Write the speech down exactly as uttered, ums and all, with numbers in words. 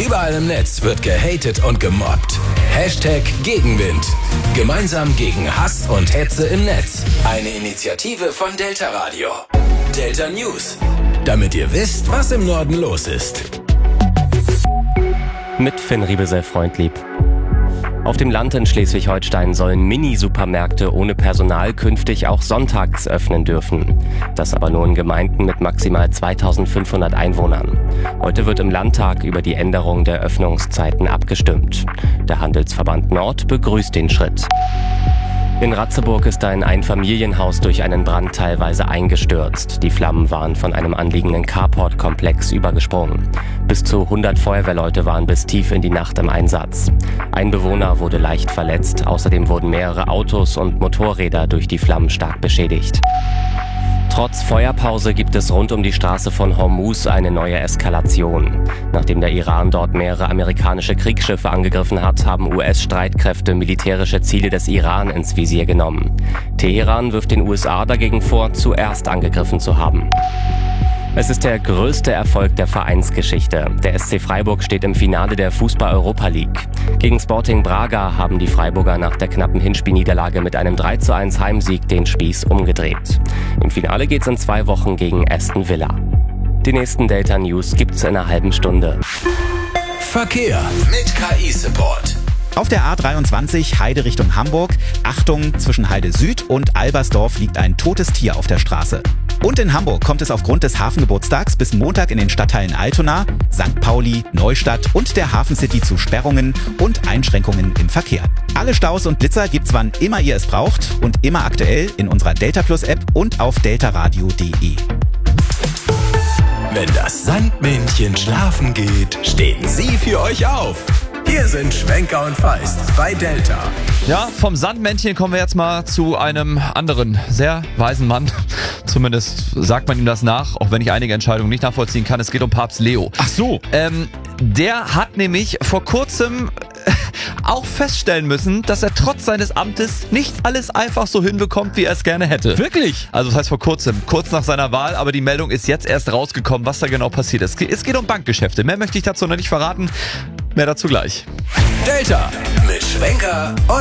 Überall im Netz wird gehatet und gemobbt. Hashtag Gegenwind. Gemeinsam gegen Hass und Hetze im Netz. Eine Initiative von Delta Radio. Delta News. Damit ihr wisst, was im Norden los ist. Mit Finn Riebesell-Freundlieb. Auf dem Land in Schleswig-Holstein sollen Mini-Supermärkte ohne Personal künftig auch sonntags öffnen dürfen. Das aber nur in Gemeinden mit maximal zweitausendfünfhundert Einwohnern. Heute wird im Landtag über die Änderung der Öffnungszeiten abgestimmt. Der Handelsverband Nord begrüßt den Schritt. In Ratzeburg ist ein Einfamilienhaus durch einen Brand teilweise eingestürzt. Die Flammen waren von einem anliegenden Carport-Komplex übergesprungen. Bis zu hundert Feuerwehrleute waren bis tief in die Nacht im Einsatz. Ein Bewohner wurde leicht verletzt. Außerdem wurden mehrere Autos und Motorräder durch die Flammen stark beschädigt. Trotz Feuerpause gibt es rund um die Straße von Hormuz eine neue Eskalation. Nachdem der Iran dort mehrere amerikanische Kriegsschiffe angegriffen hat, haben U S-Streitkräfte militärische Ziele des Iran ins Visier genommen. Teheran wirft den U S A dagegen vor, zuerst angegriffen zu haben. Es ist der größte Erfolg der Vereinsgeschichte. Der S C Freiburg steht im Finale der Fußball-Europa League. Gegen Sporting Braga haben die Freiburger nach der knappen Hinspielniederlage mit einem drei zu eins Heimsieg den Spieß umgedreht. Im Finale geht's in zwei Wochen gegen Aston Villa. Die nächsten Delta News gibt's in einer halben Stunde. Verkehr mit K I-Support. Auf der A dreiundzwanzig Heide Richtung Hamburg. Achtung, zwischen Heide Süd und Albersdorf liegt ein totes Tier auf der Straße. Und in Hamburg kommt es aufgrund des Hafengeburtstags bis Montag in den Stadtteilen Altona, Sankt Pauli, Neustadt und der Hafen City zu Sperrungen und Einschränkungen im Verkehr. Alle Staus und Blitzer gibt's wann immer ihr es braucht und immer aktuell in unserer Delta Plus App und auf deltaradio punkt de. Wenn das Sandmännchen schlafen geht, stehen sie für euch auf. Hier sind Schwenker und Feist bei Delta. Ja, vom Sandmännchen kommen wir jetzt mal zu einem anderen, sehr weisen Mann. Zumindest sagt man ihm das nach, auch wenn ich einige Entscheidungen nicht nachvollziehen kann. Es geht um Papst Leo. Ach so. Ähm, der hat nämlich vor kurzem auch feststellen müssen, dass er trotz seines Amtes nicht alles einfach so hinbekommt, wie er es gerne hätte. Wirklich? Also das heißt vor kurzem, kurz nach seiner Wahl, aber die Meldung ist jetzt erst rausgekommen, was da genau passiert ist. Es geht um Bankgeschäfte. Mehr möchte ich dazu noch nicht verraten. Mehr dazu gleich. Delta mit Schwenker und